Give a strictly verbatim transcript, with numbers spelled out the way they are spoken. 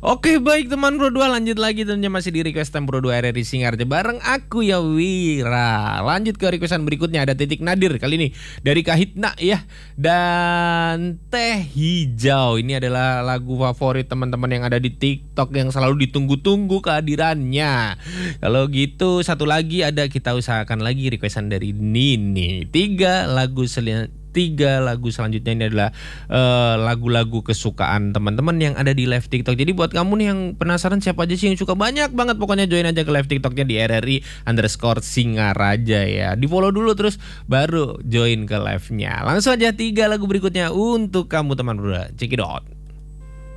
Oke baik teman Pro dua, lanjut lagi tentunya masih di request time Pro dua R R I Singarja bareng aku ya Wira. Lanjut ke requestan berikutnya, ada Titik Nadir kali ini dari Kahitna ya. Dan Teh Hijau, ini adalah lagu favorit teman-teman yang ada di TikTok yang selalu ditunggu-tunggu kehadirannya. Kalau gitu satu lagi ada, kita usahakan lagi requestan dari Nini. Tiga lagu sel- Tiga lagu selanjutnya ini adalah eh, lagu-lagu kesukaan teman-teman yang ada di live TikTok. Jadi buat kamu nih yang penasaran siapa aja sih yang suka, banyak banget pokoknya, join aja ke live TikToknya di R R I underscore Singaraja ya. Di follow dulu terus baru join ke live-nya. Langsung aja tiga lagu berikutnya untuk kamu teman bro. Check it out.